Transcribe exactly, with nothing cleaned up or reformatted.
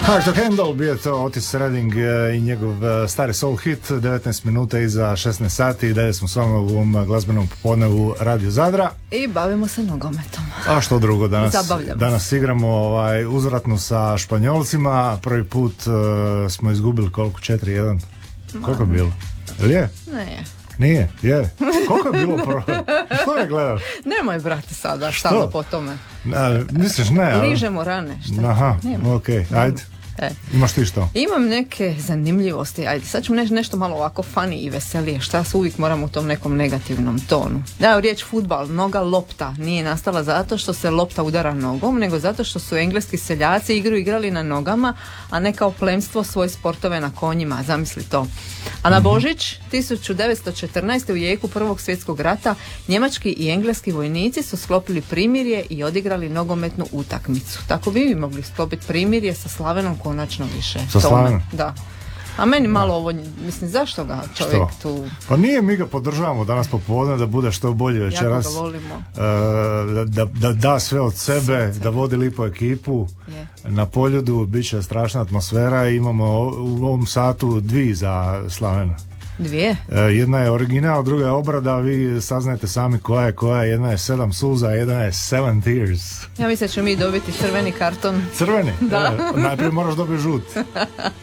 Hard to Handle, bio je to Otis Redding i njegov stari soul hit, devetnaest minuta iza šesnaest sati i dalje smo s vama u ovom glazbenom popodnevu Radio Zadra. I bavimo se nogometom. A što drugo, danas, Zabavljamo danas igramo ovaj, uzvratno sa Španjolcima, prvi put uh, smo izgubili koliko, četiri jedan, koliko je bilo? Ili je? Ne. Nije, je. Koliko je bilo prvo? Što ne gledaš? Nemoj, brate, sada stalno po tome. A, misliš ne? Ali... Ližemo rane. Šta? Aha, okej, okay. Ajde. E. Imaš ti što? Imam neke zanimljivosti. Ajde, sad ćemo neš, nešto malo ovako funny i veselije. Šta se uvijek moramo u tom nekom negativnom tonu. Da, riječ fudbal, noga lopta nije nastala zato što se lopta udara nogom, nego zato što su engleski seljaci igru igrali na nogama, a ne kao plemstvo svoje sportove na konjima. Zamisli to. A na Božić tisuću devetsto četrnaeste. u jeku Prvog svjetskog rata njemački i engleski vojnici su sklopili primirje i odigrali nogometnu utakmicu. Tako bi vi mogli sklopiti primirje sa Slavenom konačno više. Sa Slavenom? Da. A meni malo ovo, mislim, zašto ga čovjek što? Tu... Pa nije, mi ga podržavamo danas popodne da bude što bolje večeras. Jako ga volimo. Uh, da, da da sve od sebe, Srce. Da vodi lipo ekipu. Je. Na Poljudu bit će strašna atmosfera i imamo u ovom satu dvije za Slavena. Dvije? Uh, jedna je original, druga je obrada, vi saznajte sami koja je koja. Jedna je sedam suza, jedna je seven tears. Ja mislim da ćemo mi dobiti crveni karton. Crveni? Da. E, najprije moraš dobiti žut.